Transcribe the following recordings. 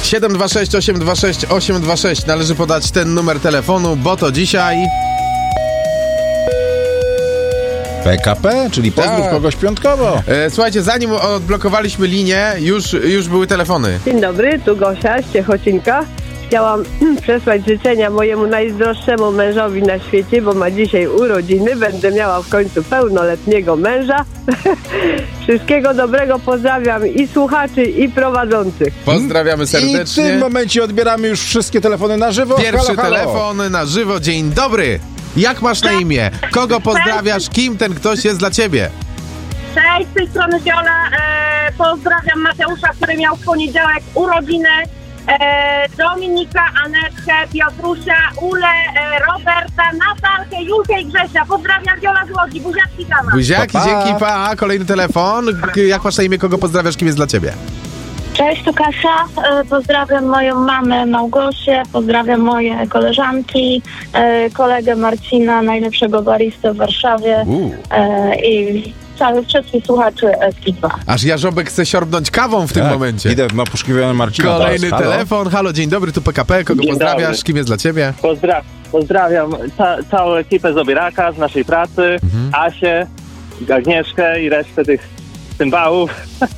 726 826 826. Należy podać ten numer telefonu, bo to dzisiaj... PKP, czyli pozdrów kogoś piątkowo. Słuchajcie, zanim odblokowaliśmy linię, już były telefony. Dzień dobry, tu Gosia z Ciechocinka. Chciałam przesłać życzenia mojemu najdroższemu mężowi na świecie, bo ma dzisiaj urodziny. Będę miała w końcu pełnoletniego męża. Wszystkiego dobrego, pozdrawiam i słuchaczy, i prowadzących. Pozdrawiamy serdecznie. I w tym momencie odbieramy już wszystkie telefony na żywo. Pierwszy halo, halo. telefon na żywo. Dzień dobry. Jak masz na imię? Kogo pozdrawiasz? Kim ten ktoś jest dla ciebie? Cześć, z tej strony Viola. Pozdrawiam Mateusza, który miał w poniedziałek urodziny. Dominika, Anetkę, Piotrusia, Ulę, Roberta, Natalkę, Julkę i Grzesia. Pozdrawiam, Viola z Łodzi. Buziaczki sama. Buziaki, Pa, pa. dzięki, pa. Kolejny telefon. Jak masz na imię? Kogo pozdrawiasz? Kim jest dla ciebie? Cześć, tu Kasia. Pozdrawiam moją mamę Małgosię, pozdrawiam moje koleżanki, kolegę Marcina, najlepszego baristę w Warszawie i wszystkich słuchaczy SK2. Aż Jarzobek chce siorbnąć kawą w tym momencie. Idę na poszukiwanie Marcina. Kolejny Halo. telefon. Halo, dzień dobry, tu PKP. Kogo Dzień pozdrawiasz? dobry. Kim jest dla ciebie? Pozdrawiam całą ekipę z Obieraka, z naszej pracy, Asię, Agnieszkę i resztę tych cymbałów.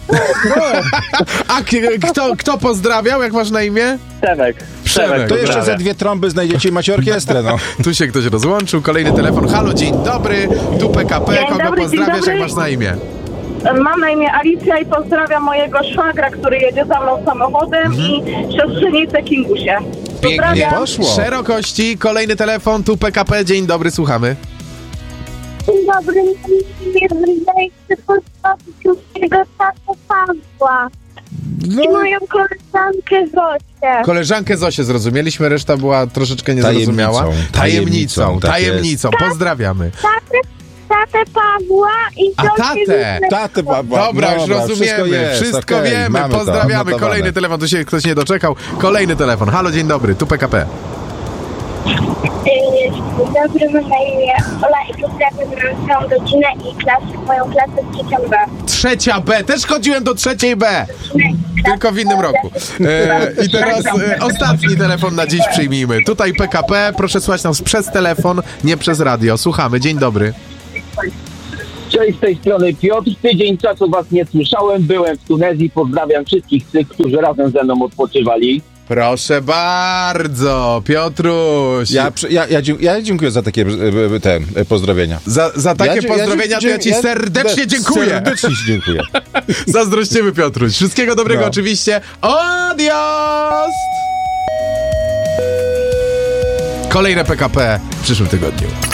A kto pozdrawiał? Jak masz na imię? Przemek. To jeszcze ze 2 trąby znajdziecie i macie orkiestrę, no. Tu się ktoś rozłączył. Kolejny telefon. Halo, dzień dobry. Tu PKP. Dzień Kogo dobry, pozdrawiasz? dzień dobry. Jak masz na imię? Mam na imię Alicja i pozdrawiam mojego szwagra, który jedzie za mną samochodem i siostrzenicę Kingusię. Pięknie Pozdrawiam. poszło. Szerokości. Kolejny telefon. Tu PKP. Dzień dobry, słuchamy. Dzień dobry, chcę pozdrowić mojego tatę Pawła i moją koleżankę Zosię. Koleżankę Zosię zrozumieliśmy, reszta była troszeczkę niezrozumiała. Tajemnicą, tak Tajemnicą. Pozdrawiamy. Tatę Pawła i A Zosię. Tatę Pawła. Dobra, już rozumiemy. Wszystko okej, wiemy. mamy to Pozdrawiamy. odnotowane. Kolejny telefon. Tu się ktoś nie doczekał. Kolejny telefon. Halo, dzień dobry. Tu PKP. Dzień dobry, mam na imię Ola i pozdrawiam całą rodzinę i moją klasę trzecią B. Trzecia B. Też chodziłem do trzeciej B. Tylko w innym roku. I teraz ostatni telefon na dziś przyjmijmy. Tutaj PKP. Proszę słuchać nas przez telefon, nie przez radio. Słuchamy. Dzień dobry. Cześć, z tej strony Piotr. Tydzień czasu was nie słyszałem. Byłem w Tunezji. Pozdrawiam wszystkich tych, którzy razem ze mną odpoczywali. Proszę bardzo, Piotruś. Ja dziękuję za takie pozdrowienia. Za takie pozdrowienia to ja ci serdecznie dziękuję. Serdecznie ci dziękuję. Zazdrościmy, Piotruś. Wszystkiego dobrego No. oczywiście. Adios! Kolejne PKP w przyszłym tygodniu.